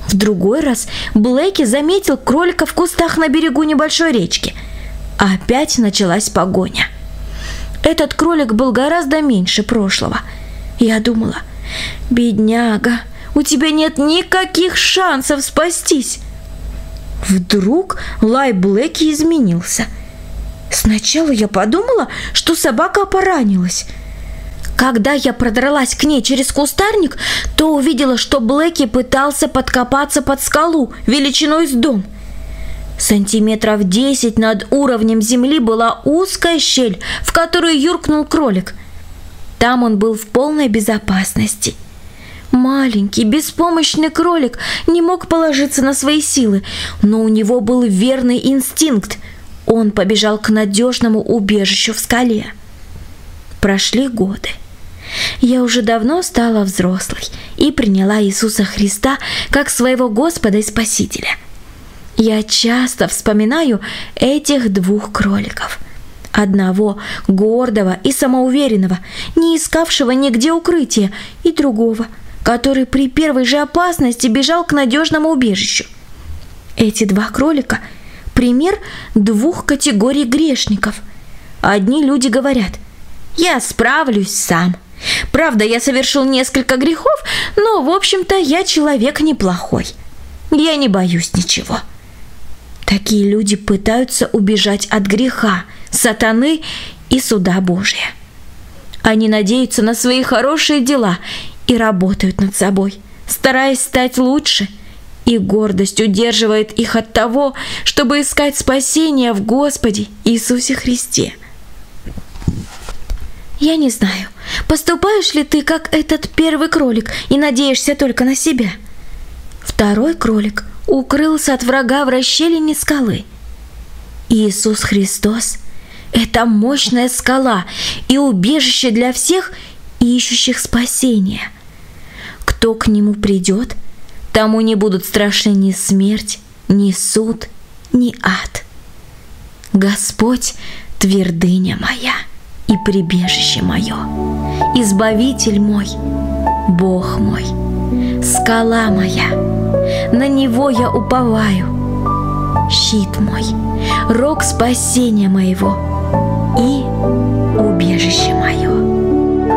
В другой раз Блэки заметил кролика в кустах на берегу небольшой речки. Опять началась погоня. Этот кролик был гораздо меньше прошлого. Я думала: бедняга, у тебя нет никаких шансов спастись. Вдруг лай Блэки изменился. Сначала я подумала, что собака поранилась. Когда я продралась к ней через кустарник, то увидела, что Блэки пытался подкопаться под скалу величиной с дом. Сантиметров 10 над уровнем земли была узкая щель, в которую юркнул кролик. Там он был в полной безопасности. Маленький, беспомощный кролик не мог положиться на свои силы, но у него был верный инстинкт. Он побежал к надежному убежищу в скале. Прошли годы. Я уже давно стала взрослой и приняла Иисуса Христа как своего Господа и Спасителя. Я часто вспоминаю этих двух кроликов. Одного гордого и самоуверенного, не искавшего нигде укрытия, и другого, который при первой же опасности бежал к надежному убежищу. Эти два кролика – пример двух категорий грешников. Одни люди говорят: «Я справлюсь сам. Правда, я совершил несколько грехов, но, в общем-то, я человек неплохой. Я не боюсь ничего». Такие люди пытаются убежать от греха, сатаны и суда Божия. Они надеются на свои хорошие дела и работают над собой, стараясь стать лучше, и гордость удерживает их от того, чтобы искать спасение в Господе Иисусе Христе. Я не знаю, поступаешь ли ты, как этот первый кролик, и надеешься только на себя. Второй кролик укрылся от врага в расщелине скалы. Иисус Христос – это мощная скала и убежище для всех ищущих спасения. Кто к Нему придет, тому не будут страшны ни смерть, ни суд, ни ад. Господь – твердыня моя и прибежище мое, Избавитель мой, Бог мой, скала моя, на Него я уповаю, щит мой, рог спасения моего и убежище мое.